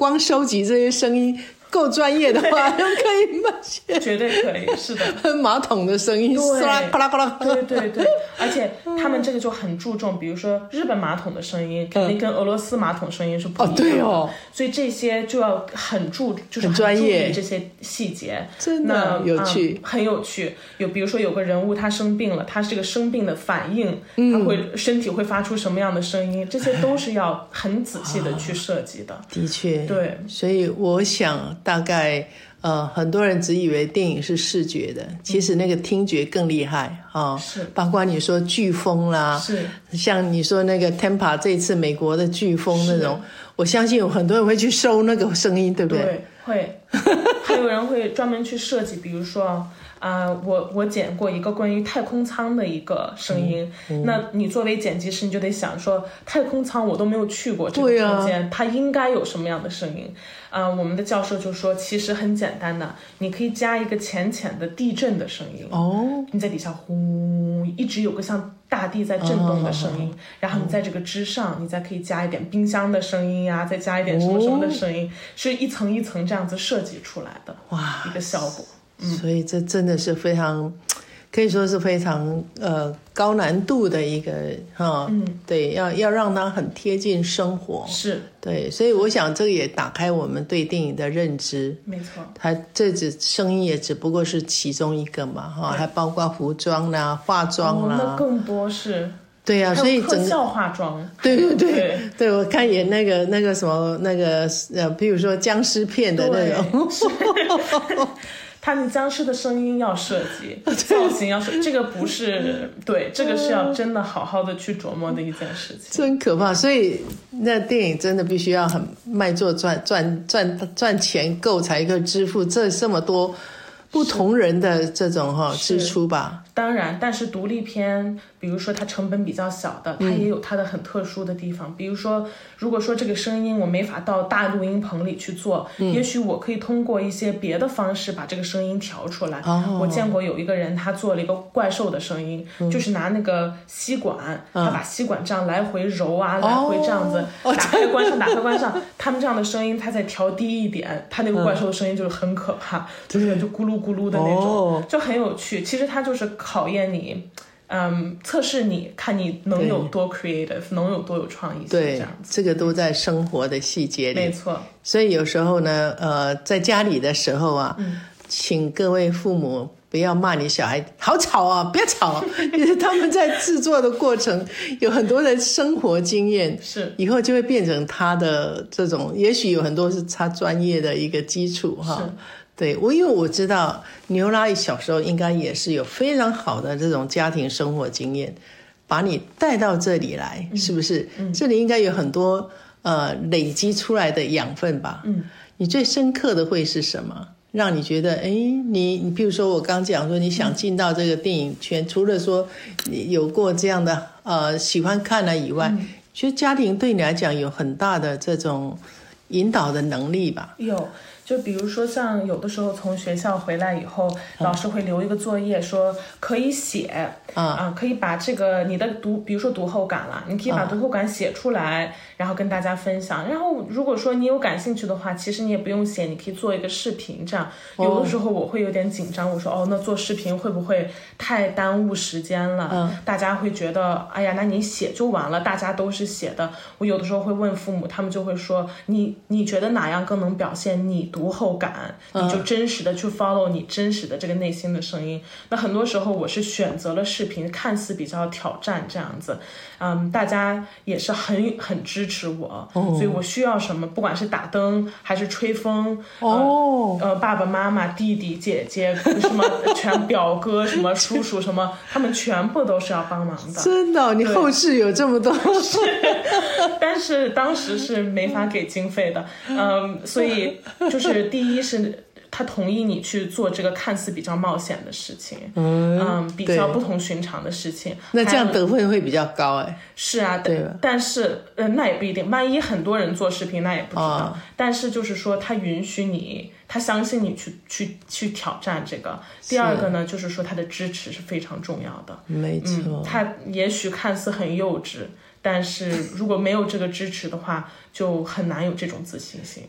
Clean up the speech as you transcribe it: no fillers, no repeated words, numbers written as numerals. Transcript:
光收集这些声音够专业的话，就可以卖些， 绝对可以，是的。 马桶的声音，唰啦咔啦咔啦。 对对对，而且他们这个就很注重，比如说日本马桶的声音，肯定跟俄罗斯马桶声音是不一样的。 对哦， 所以这些就要就是很专业， 这些细节， 真的有趣， 很有趣。比如说有个人物他生病了，他这个生病的反应，他身体会发出什么样的声音，这些都是要很仔细的去设计的。 的确， 对， 所以我想大概很多人只以为电影是视觉的，其实那个听觉更厉害啊。 是， 包括你说飓风啦， 是像你说那个 Tampa 这次美国的飓风那种，我相信有很多人会去收那个声音，对不对？ 对，会。还有人会专门去设计，比如说我剪过一个关于太空舱的一个声音，那你作为剪辑师，你就得想说，太空舱我都没有去过这个空间，它应该有什么样的声音？我们的教授就说，其实很简单的，你可以加一个浅浅的地震的声音，你在底下呼，一直有个像大地在震动的声音，然后你在这个之上，你再可以加一点冰箱的声音呀，再加一点什么什么的声音，是一层一层这样子设计出来的一个效果。 所以这真的是非常，可以说是非常高难度的一个对，要让它很贴近生活， 是对，所以我想这个也打开我们对电影的认知。 没错， 它声音也只不过是其中一个嘛，还包括服装啦、化妆啦， 那更多是。 对呀，所以整个特效化妆， 对，我看也那个什么比如说僵尸片的那种。 他们僵尸的声音要设计，造型要设计，这个不是对，这个是要真的好好的去琢磨的一件事情， 真可怕。所以那电影真的必须要很卖座赚钱够才可以支付这么多不同人的这种支出吧。 当然，但是独立片，比如说它成本比较小的，它也有它的很特殊的地方。比如说，如果说这个声音我没法到大录音棚里去做，也许我可以通过一些别的方式把这个声音调出来。我见过有一个人，他做了一个怪兽的声音，就是拿那个吸管，他把吸管这样来回揉啊，来回这样子打开关上，打开关上。他们这样的声音，他再调低一点，他那个怪兽的声音就是很可怕，就咕噜咕噜的那种，就很有趣。其实它就是考验你，测试你，看你能有多 creative， 能有多有创意性， 对， 这样子。 这个都在生活的细节里， 没错。 所以有时候呢，在家里的时候啊，请各位父母不要骂你小孩好吵啊，不要吵，因为他们在制作的过程有很多的生活经验， 是以后就会变成他的这种，也许有很多是他专业的一个基础哈。对，因为我知道牛拉小时候应该也是有非常好的这种家庭生活经验，把你带到这里来，是不是？这里应该有很多累积出来的养分吧？你最深刻的会是什么？让你觉得，你比如说我刚讲说你想进到这个电影圈，除了说你有过这样的喜欢看了以外，其实家庭对你来讲有很大的这种引导的能力吧？有。 就比如说像有的时候从学校回来以后，老师会留一个作业说可以写可以把这个你的比如说读后感了，你可以把读后感写出来，然后跟大家分享。然后如果说你有感兴趣的话，其实你也不用写，你可以做一个视频这样。有的时候我会有点紧张，我说那做视频会不会太耽误时间了？大家会觉得哎呀，那你写就完了，大家都是写的。我有的时候会问父母，他们就会说你觉得哪样更能表现你读后感，你就真实的去 follow 你真实的这个内心的声音。那很多时候我是选择了视频，看似比较挑战这样子，大家也是很支持我，所以我需要什么，不管是打灯还是吹风，爸爸妈妈弟弟姐姐什么全表哥什么叔叔什么，他们全部都是要帮忙的。 真的，你后世有这么多是，但是当时是没法给经费的，所以就是第一是他同意你去做这个看似比较冒险的事情，比较不同寻常的事情。 那这样得分会比较高是啊，对，但是那也不一定，万一很多人做视频，那也不知道。但是就是说，他允许你，他相信你去挑战这个。第二个呢，就是说他的支持是非常重要的。 没错， 他也许看似很幼稚，但是如果没有这个支持的话，就很难有这种自信心。